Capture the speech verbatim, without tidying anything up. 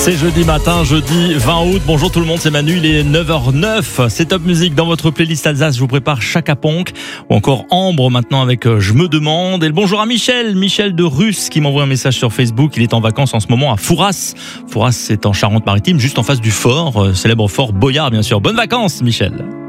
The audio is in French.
C'est jeudi matin, jeudi vingt août. Bonjour tout le monde, c'est Manu, il est neuf heures neuf. C'est Top Music dans votre playlist Alsace. Je vous prépare Chaka Ponk ou encore Ambre maintenant avec Je me demande. Et le bonjour à Michel, Michel de Russe qui m'envoie un message sur Facebook. Il est en vacances en ce moment à Fouras. Fouras, c'est en Charente-Maritime, juste en face du fort, célèbre fort Boyard bien sûr. Bonnes vacances Michel.